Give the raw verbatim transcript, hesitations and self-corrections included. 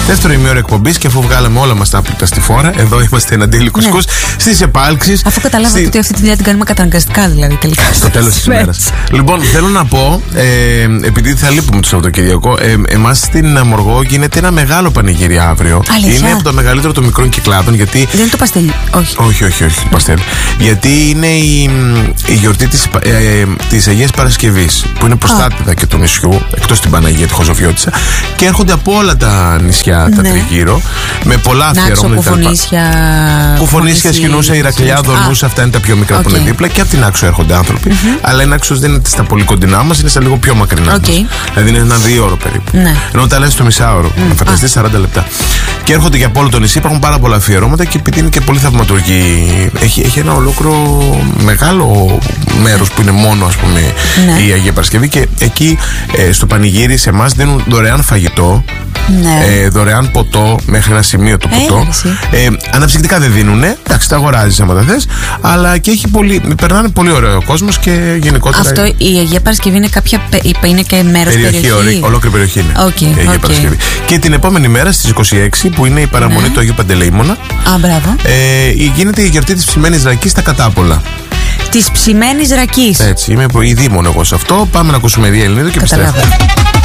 Δεύτερο ημίωρο εκπομπής και αφού βγάλαμε όλα μας τα άπλυτα στη φόρα, εδώ είμαστε εναντίον Κουσκούς, ναι. Στις επάλξεις. Αφού καταλάβατε στη... ότι αυτή τη δουλειά την κάνουμε καταναγκαστικά, δηλαδή τελικά. Στο τέλος της ημέρας. Λοιπόν, θέλω να πω, ε, επειδή θα λείπουμε το Σαββατοκύριακο, ε, εμάς στην Μοργό γίνεται ένα μεγάλο πανηγύρι αύριο. Αλήθεια? Είναι από το μεγαλύτερο των μικρών κυκλάδων. Γιατί... Δεν είναι το παστέλι, όχι. Όχι, όχι, όχι, το παστέλι. Γιατί είναι η, η γιορτή της, ε, ε, της Αγίας Παρασκευής, που είναι προστάτηδα και του νησιού, εκτός την Παναγία, τη Χωζοφιώτισσα. Και έρχονται από όλα τα νησιά, τα ναι. τριγύρω, με πολλά αφιερώματα. Κουφονίσια. Κουφονίσια, Σχοινούσα, Ηρακλειά, Δονούσα, αυτά είναι τα πιο μικρά okay. που είναι δίπλα. Και από την Άξο έρχονται άνθρωποι. Mm-hmm. Αλλά η Άξος δεν είναι στα πολύ κοντινά μας, είναι στα λίγο πιο μακρινά okay. μας. Δηλαδή είναι ένα δύο ώρο περίπου. Ναι. Ενώ τα λες στο μισάωρο. Mm. Να φανταστείς σαράντα λεπτά. Και έρχονται και από όλο το νησί, υπάρχουν πάρα πολλά αφιερώματα και επειδή είναι και πολύ θαυματουργή. Έχει, έχει ένα ολόκληρο μεγάλο μέρος που είναι μόνο, ας πούμε, ναι. η Αγία Παρασκευή. Και εκεί ε, στο πανηγύρι σε εμάς δίνουν δωρεάν φαγητό. Ναι. Ε, δωρεάν ποτό μέχρι ένα σημείο το ποτό. Ε, αναψυκτικά δεν δίνουνε. Εντάξει, τα αγοράζεις άμα τα θες. Αλλά και έχει πολύ, περνάνε πολύ ωραίο κόσμος και γενικότερα. Αυτό η Αγία Παρασκευή είναι κάποια. Είναι και μέρος περιοχή. Περιοχή, ολόκληρη περιοχή είναι. Okay, η Αγία okay. Παρασκευή. Και την επόμενη μέρα στις είκοσι έξι που είναι η παραμονή ναι. του Αγίου Παντελεήμωνα. Α, μπράβο. Ε, γίνεται η γιορτή της ψημένης ρακής στα Κατάπολα. Της ψημένης ρακής. Έτσι, είμαι η δήμον εγώ σε αυτό. Πάμε να ακούσουμε Ρία Ελληνίδου και επιστρέφουμε.